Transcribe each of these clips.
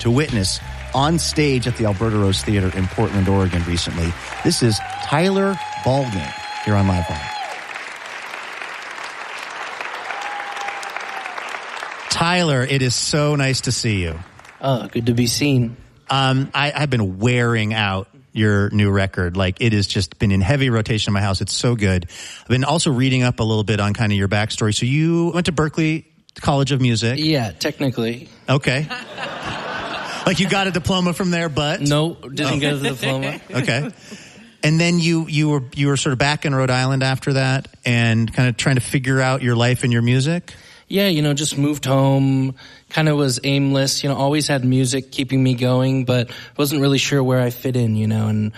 to witness on stage at the Alberta Rose Theater in Portland, Oregon recently. This is Tyler Ballgame here on Livewire. Tyler, it is so nice to see you. Oh, good to be seen. I've been wearing out your new record. Like, it has just been in heavy rotation in my house. It's so good. I've been also reading up a little bit on kind of your backstory. So you went to Berklee College of Music. Yeah, technically. Okay. Like, you got a diploma from there, but? No, didn't get a diploma. Okay. And then you were sort of back in Rhode Island after that and kind of trying to figure out your life and your music? Yeah, just moved home, kind of was aimless, always had music keeping me going, but wasn't really sure where I fit in, and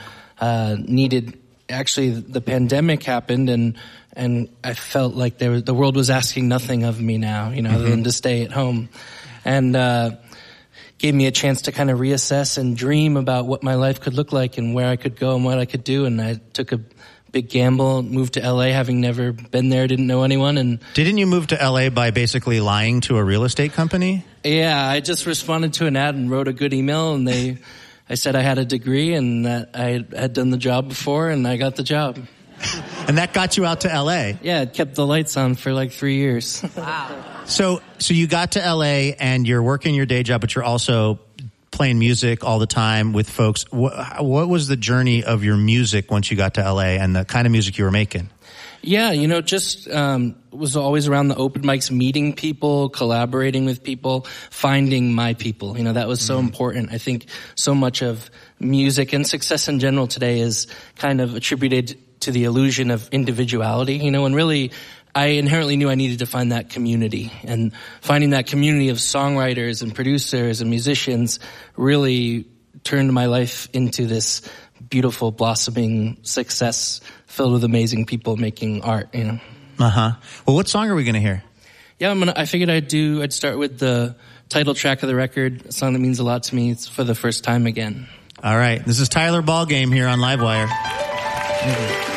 actually the pandemic happened and I felt like the world was asking nothing of me now, other than to stay at home. And gave me a chance to kind of reassess and dream about what my life could look like and where I could go and what I could do. And I took a big gamble, moved to LA, having never been there, didn't know anyone. And didn't you move to LA by basically lying to a real estate company? Yeah, I just responded to an ad and wrote a good email, and I said I had a degree and that I had done the job before, and I got the job. And that got you out to LA? Yeah, it kept the lights on for like 3 years. Wow. So you got to LA and you're working your day job, but you're also playing music all the time with folks. What was the journey of your music once you got to LA and the kind of music you were making? Yeah, just was always around the open mics, meeting people, collaborating with people, finding my people. That was so important. I think so much of music and success in general today is kind of attributed to the illusion of individuality, and really I inherently knew I needed to find that community, and finding that community of songwriters and producers and musicians really turned my life into this beautiful, blossoming success filled with amazing people making art, Uh-huh. Well, what song are we going to hear? Yeah, I figured I'd start with the title track of the record, a song that means a lot to me. It's For the First Time Again. All right. This is Tyler Ballgame here on Livewire.